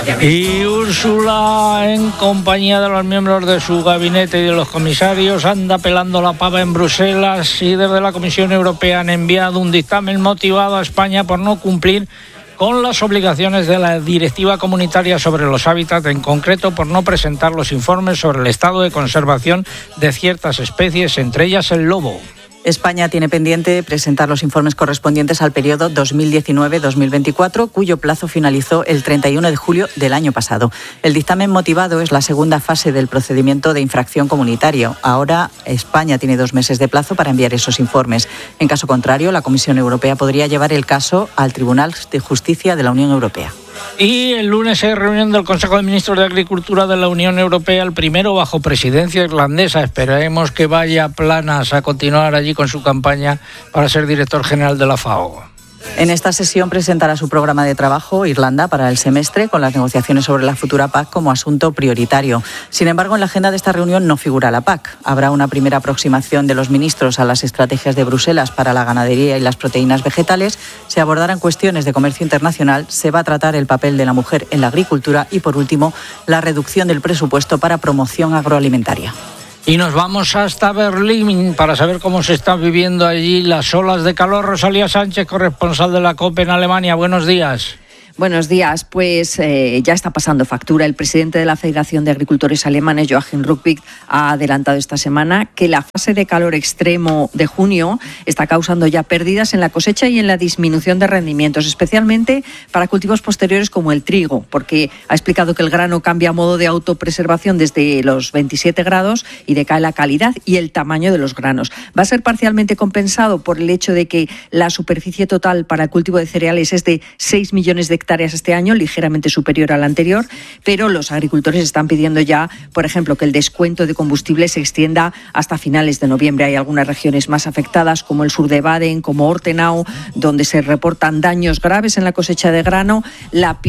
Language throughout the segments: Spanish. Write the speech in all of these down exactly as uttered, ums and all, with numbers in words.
Y Úrsula, en compañía de los miembros de su gabinete y de los comisarios, anda pelando la pava en Bruselas y desde la Comisión Europea han enviado un dictamen motivado a España por no cumplir con las obligaciones de la Directiva Comunitaria sobre los hábitats, en concreto por no presentar los informes sobre el estado de conservación de ciertas especies, entre ellas el lobo. España tiene pendiente presentar los informes correspondientes al periodo dos mil diecinueve dos mil veinticuatro, cuyo plazo finalizó el treinta y uno de julio del año pasado. El dictamen motivado es la segunda fase del procedimiento de infracción comunitario. Ahora España tiene dos meses de plazo para enviar esos informes. En caso contrario, la Comisión Europea podría llevar el caso al Tribunal de Justicia de la Unión Europea. Y el lunes hay reunión del Consejo de Ministros de Agricultura de la Unión Europea, el primero bajo presidencia irlandesa. Esperemos que vaya Planas a continuar allí con su campaña para ser director general de la FAO. En esta sesión presentará su programa de trabajo Irlanda para el semestre, con las negociaciones sobre la futura P A C como asunto prioritario. Sin embargo, en la agenda de esta reunión no figura la P A C. Habrá una primera aproximación de los ministros a las estrategias de Bruselas para la ganadería y las proteínas vegetales. Se abordarán cuestiones de comercio internacional, se va a tratar el papel de la mujer en la agricultura y, por último, la reducción del presupuesto para promoción agroalimentaria. Y nos vamos hasta Berlín para saber cómo se están viviendo allí las olas de calor. Rosalía Sánchez, corresponsal de la COPE en Alemania. Buenos días. Buenos días. Pues eh, ya está pasando factura. El presidente de la Federación de Agricultores Alemanes, Joachim Ruppicht, ha adelantado esta semana que la fase de calor extremo de junio está causando ya pérdidas en la cosecha y en la disminución de rendimientos, especialmente para cultivos posteriores como el trigo, porque ha explicado que el grano cambia a modo de autopreservación desde los veintisiete grados y decae la calidad y el tamaño de los granos. Va a ser parcialmente compensado por el hecho de que la superficie total para el cultivo de cereales es de seis millones de hectáreas este año, ligeramente superior al anterior, pero los agricultores están pidiendo ya, por ejemplo, que el descuento de combustible se extienda hasta finales de noviembre. Hay algunas regiones más afectadas, como el sur de Baden, como Ortenau, donde se reportan daños graves en la cosecha de grano. La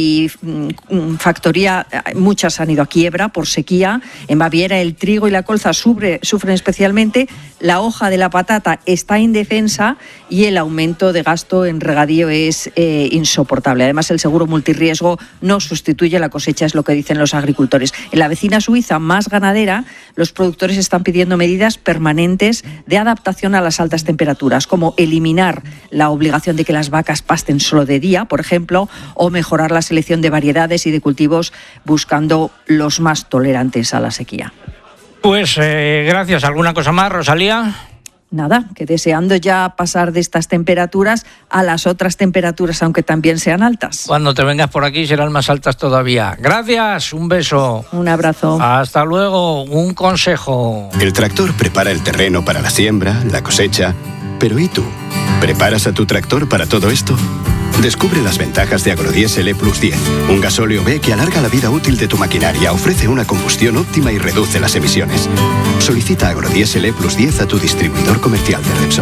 piscifactoría, muchas han ido a quiebra por sequía. En Baviera el trigo y la colza sufre, sufren especialmente. La hoja de la patata está indefensa y el aumento de gasto en regadío es eh, insoportable. Además, el seguro multirriesgo no sustituye la cosecha, es lo que dicen los agricultores. En la vecina Suiza, más ganadera, los productores están pidiendo medidas permanentes de adaptación a las altas temperaturas, como eliminar la obligación de que las vacas pasten solo de día, por ejemplo, o mejorar la selección de variedades y de cultivos buscando los más tolerantes a la sequía. Pues eh, gracias. ¿Alguna cosa más, Rosalía? Nada, que deseando ya pasar de estas temperaturas a las otras temperaturas, aunque también sean altas. Cuando te vengas por aquí serán más altas todavía. Gracias, un beso. Un abrazo. Hasta luego, un consejo. El tractor prepara el terreno para la siembra, la cosecha. Pero ¿y tú? ¿Preparas a tu tractor para todo esto? Descubre las ventajas de Agrodiesel E Plus diez, un gasóleo B que alarga la vida útil de tu maquinaria, ofrece una combustión óptima y reduce las emisiones. Solicita Agrodiesel E Plus diez a tu distribuidor comercial de Repsol.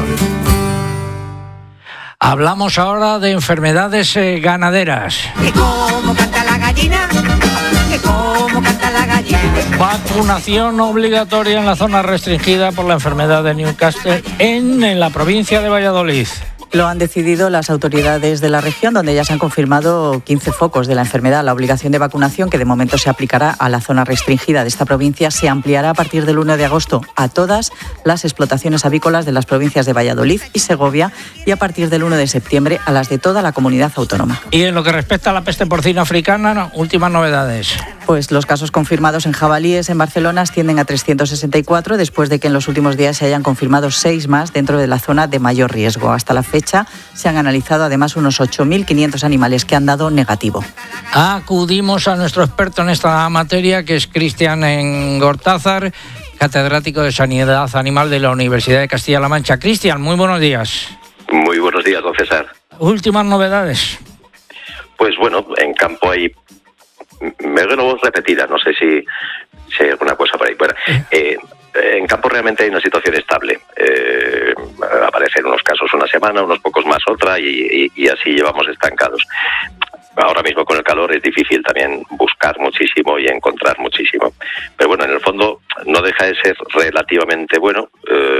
Hablamos ahora de enfermedades eh, ganaderas. Que como canta la gallina, que como canta la gallina. Vacunación obligatoria en la zona restringida por la enfermedad de Newcastle en, en la provincia de Valladolid. Lo han decidido las autoridades de la región, donde ya se han confirmado quince focos de la enfermedad. La obligación de vacunación, que de momento se aplicará a la zona restringida de esta provincia, se ampliará a partir del uno de agosto a todas las explotaciones avícolas de las provincias de Valladolid y Segovia y a partir del uno de septiembre a las de toda la comunidad autónoma. Y en lo que respecta a la peste porcina africana, no, últimas novedades. Pues los casos confirmados en jabalíes en Barcelona ascienden a trescientos sesenta y cuatro, después de que en los últimos días se hayan confirmado seis más dentro de la zona de mayor riesgo. Hasta la fecha se han analizado además unos ocho mil quinientos animales que han dado negativo. Acudimos a nuestro experto en esta materia, que es Cristian Gortázar, catedrático de Sanidad Animal de la Universidad de Castilla-La Mancha. Cristian, muy buenos días. Muy buenos días, don César. Últimas novedades. Pues bueno, en campo hay... Me oigo voz repetida, no sé si, si hay alguna cosa por ahí. Bueno, eh, en campo realmente hay una situación estable. Eh, aparecen unos casos una semana, unos pocos más otra, y, y, y así llevamos estancados. Ahora mismo con el calor es difícil también buscar muchísimo y encontrar muchísimo. Pero bueno, en el fondo no deja de ser relativamente bueno. Eh,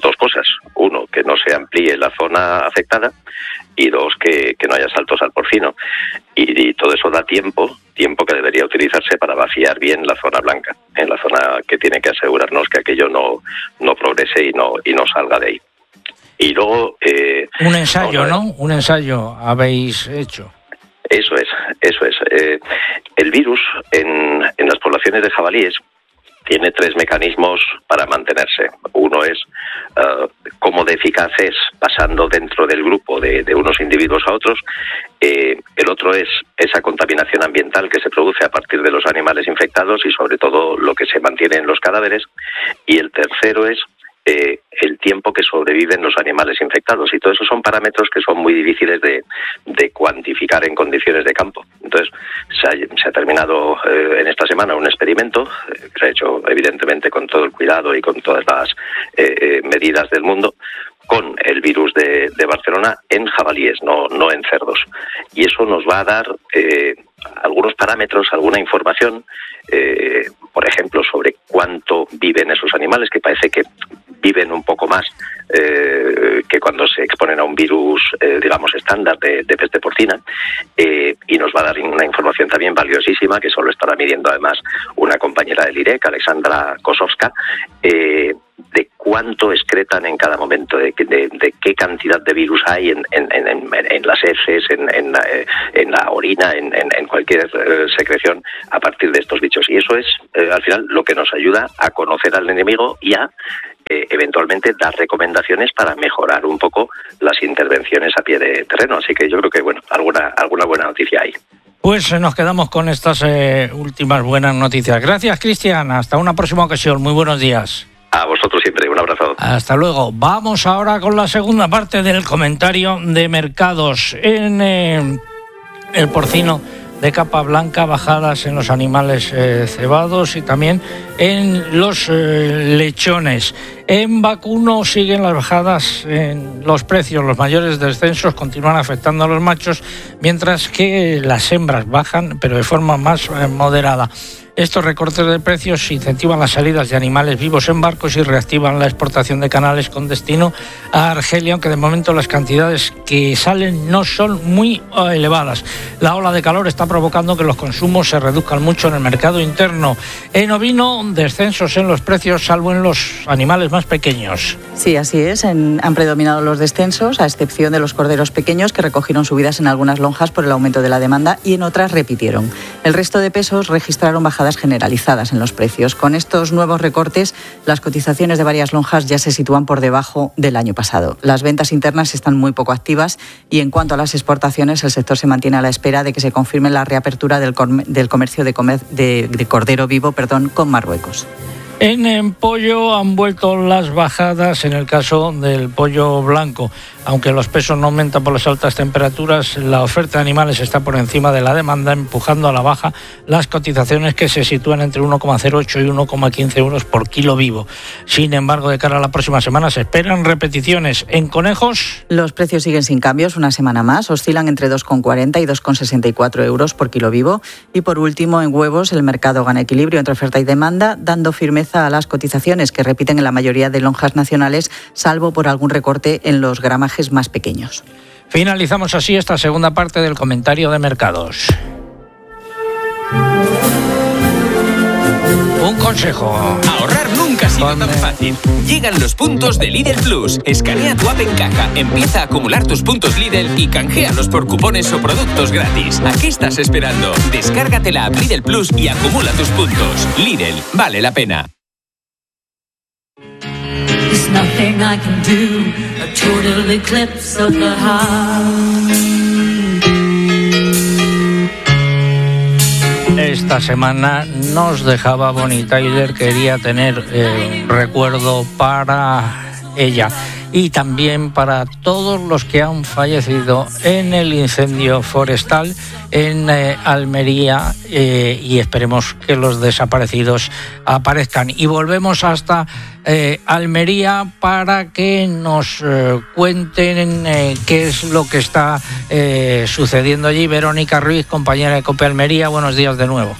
dos cosas. Uno, que no se amplíe la zona afectada, y dos, que, que no haya saltos al porcino. Y, y todo eso da tiempo, tiempo que debería utilizarse para vaciar bien la zona blanca, en la zona que tiene que asegurarnos que aquello no, no progrese y no, y no salga de ahí. Y luego... Eh, Un ensayo, ¿no? Un ensayo habéis hecho. Eso es, eso es. Eh, el virus en, en las poblaciones de jabalíes tiene tres mecanismos para mantenerse. Uno es uh, cómo de eficaz es pasando dentro del grupo de, de unos individuos a otros. Eh, el otro es esa contaminación ambiental que se produce a partir de los animales infectados y sobre todo lo que se mantiene en los cadáveres. Y el tercero es Eh, el tiempo que sobreviven los animales infectados, y todo eso son parámetros que son muy difíciles de, de cuantificar en condiciones de campo. Entonces se ha, se ha terminado eh, en esta semana un experimento eh, que se ha hecho evidentemente con todo el cuidado y con todas las eh, medidas del mundo, con el virus de, de Barcelona en jabalíes, no, no en cerdos. Y eso nos va a dar eh, algunos parámetros, alguna información, eh, por ejemplo, sobre cuánto viven esos animales, que parece que viven un poco más eh, que cuando se exponen a un virus, eh, digamos, estándar de, de peste porcina, eh, y nos va a dar una información también valiosísima, que solo estará midiendo además una compañera del I R E C, Alexandra Kosowska, eh, de cuánto excretan en cada momento, de, de, de qué cantidad de virus hay en, en, en, en las heces, en, en, en la orina, en, en, en cualquier eh, secreción a partir de estos bichos. Y eso es, eh, al final, lo que nos ayuda a conocer al enemigo y a eh, eventualmente dar recomendaciones para mejorar un poco las intervenciones a pie de terreno. Así que yo creo que, bueno, alguna, alguna buena noticia hay. Pues nos quedamos con estas eh, últimas buenas noticias. Gracias, Cristian. Hasta una próxima ocasión. Muy buenos días. A vosotros siempre, un abrazo. Hasta luego. Vamos ahora con la segunda parte del comentario de mercados. En eh, el porcino de capa blanca, bajadas en los animales eh, cebados y también en los eh, lechones. En vacuno siguen las bajadas en los precios. Los mayores descensos continúan afectando a los machos, mientras que las hembras bajan, pero de forma más eh, moderada. Estos recortes de precios incentivan las salidas de animales vivos en barcos y reactivan la exportación de canales con destino a Argelia, aunque de momento las cantidades que salen no son muy elevadas. La ola de calor está provocando que los consumos se reduzcan mucho en el mercado interno. En ovino, descensos en los precios, salvo en los animales más pequeños. Sí, así es. En, han predominado los descensos, a excepción de los corderos pequeños, que recogieron subidas en algunas lonjas por el aumento de la demanda y en otras repitieron. El resto de pesos registraron bajadas generalizadas en los precios. Con estos nuevos recortes, las cotizaciones de varias lonjas ya se sitúan por debajo del año pasado. Las ventas internas están muy poco activas y en cuanto a las exportaciones, el sector se mantiene a la espera de que se confirme la reapertura del, com- del comercio de, comer- de, de cordero vivo, perdón, con Marruecos. En, en pollo han vuelto las bajadas en el caso del pollo blanco. Aunque los pesos no aumentan por las altas temperaturas, la oferta de animales está por encima de la demanda, empujando a la baja las cotizaciones, que se sitúan entre uno coma cero ocho y uno coma quince euros por kilo vivo. Sin embargo, de cara a la próxima semana se esperan repeticiones. En conejos, los precios siguen sin cambios una semana más, oscilan entre dos coma cuarenta y dos coma sesenta y cuatro euros por kilo vivo. Y por último, en huevos, el mercado gana equilibrio entre oferta y demanda, dando firmeza a las cotizaciones, que repiten en la mayoría de lonjas nacionales, salvo por algún recorte en los gramajes más pequeños. Finalizamos así esta segunda parte del comentario de mercados. Un consejo. Ahorrar nunca ha sido Con, tan eh... fácil. Llegan los puntos de Lidl Plus. Escanea tu app en caja, empieza a acumular tus puntos Lidl y canjealos por cupones o productos gratis. ¿A qué estás esperando? Descárgate la app Lidl Plus y acumula tus puntos. Lidl, vale la pena. There's nothing I can do, a total eclipse of the heart. Esta semana nos dejaba Bonnie Tyler, quería tener eh, recuerdo para ella y también para todos los que han fallecido en el incendio forestal en eh, Almería eh, y esperemos que los desaparecidos aparezcan. Y volvemos hasta eh, Almería para que nos eh, cuenten eh, qué es lo que está eh, sucediendo allí. Verónica Ruiz, compañera de COPE Almería, buenos días de nuevo.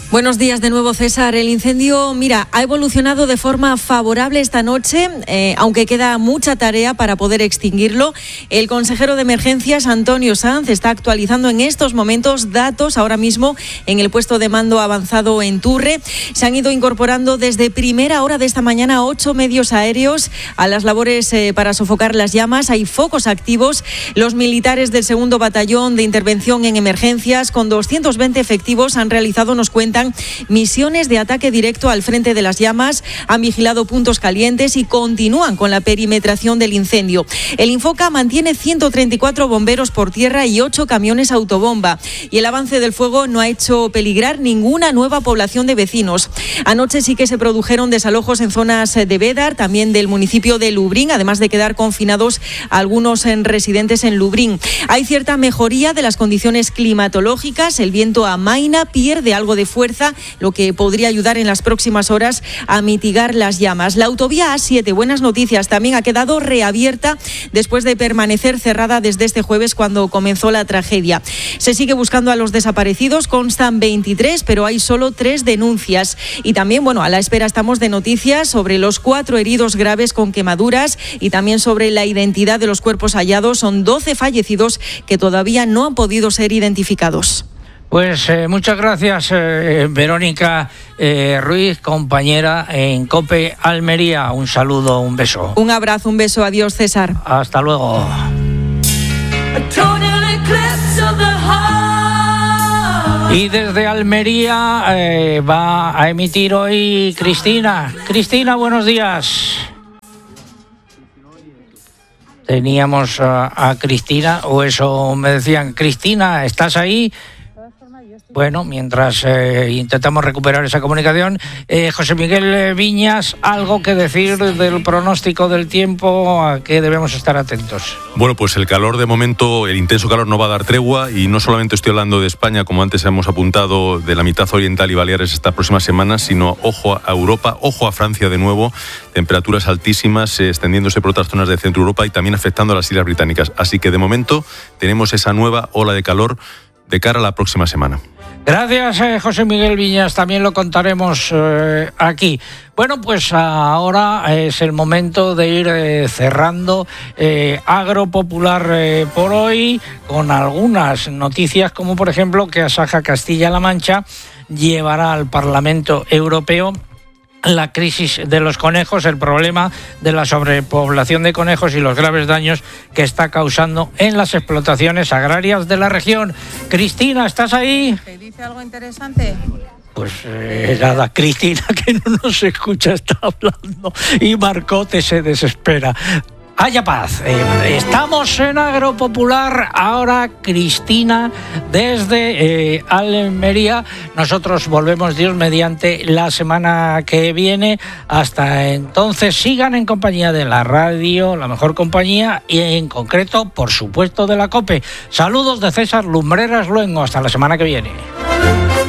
Buenos días de nuevo, César. El incendio, mira, ha evolucionado de forma favorable esta noche, eh, aunque queda mucha tarea para poder extinguirlo. El consejero de Emergencias, Antonio Sanz, está actualizando en estos momentos datos ahora mismo en el puesto de mando avanzado en Turre. Se han ido incorporando desde primera hora de esta mañana ocho medios aéreos a las labores eh, para sofocar las llamas. Hay focos activos. Los militares del segundo batallón de intervención en emergencias, con doscientos veinte efectivos, han realizado, nos cuentan, misiones de ataque directo al frente de las llamas, han vigilado puntos calientes y continúan con la perimetración del incendio. El Infoca mantiene ciento treinta y cuatro bomberos por tierra y ocho camiones autobomba, y el avance del fuego no ha hecho peligrar ninguna nueva población de vecinos. Anoche sí que se produjeron desalojos en zonas de Bédar, también del municipio de Lubrín, además de quedar confinados algunos residentes en Lubrín. Hay cierta mejoría de las condiciones climatológicas, el viento amaina, pierde algo de fuerza, lo que podría ayudar en las próximas horas a mitigar las llamas. La autovía A siete, buenas noticias, también ha quedado reabierta después de permanecer cerrada desde este jueves, cuando comenzó la tragedia. Se sigue buscando a los desaparecidos, constan veintitrés, pero hay solo tres denuncias. Y también, bueno, a la espera estamos de noticias sobre los cuatro heridos graves con quemaduras y también sobre la identidad de los cuerpos hallados. Son doce fallecidos que todavía no han podido ser identificados. Pues eh, muchas gracias, eh, Verónica eh, Ruiz, compañera en COPE Almería. Un saludo, un beso. Un abrazo, un beso. Adiós, César. Hasta luego. Y desde Almería eh, va a emitir hoy Cristina. Cristina, buenos días. Teníamos a, a Cristina, o eso me decían. Cristina, ¿estás ahí? Bueno, mientras eh, intentamos recuperar esa comunicación, eh, José Miguel Viñas, ¿algo que decir del pronóstico del tiempo? ¿A qué debemos estar atentos? Bueno, pues el calor de momento, el intenso calor no va a dar tregua, y no solamente estoy hablando de España, como antes hemos apuntado, de la mitad oriental y Baleares estas próximas semanas, sino ojo a Europa, ojo a Francia de nuevo, temperaturas altísimas eh, extendiéndose por otras zonas de Centro Europa y también afectando a las Islas Británicas. Así que de momento tenemos esa nueva ola de calor de cara a la próxima semana. Gracias, eh, José Miguel Viñas, también lo contaremos eh, aquí. Bueno, pues ahora es el momento de ir eh, cerrando eh, Agropopular eh, por hoy, con algunas noticias, como por ejemplo que Asaja Castilla-La Mancha llevará al Parlamento Europeo la crisis de los conejos, el problema de la sobrepoblación de conejos y los graves daños que está causando en las explotaciones agrarias de la región. Cristina, ¿estás ahí? ¿Te dice algo interesante? Pues eh, nada, Cristina, que no nos escucha, está hablando y Marcote se desespera. Haya paz. Eh, estamos en Agropopular. Ahora Cristina desde eh, Almería. Nosotros volvemos, Dios mediante, la semana que viene. Hasta entonces sigan en compañía de la radio, la mejor compañía, y en concreto, por supuesto, de la COPE. Saludos de César Lumbreras Luengo. Hasta la semana que viene.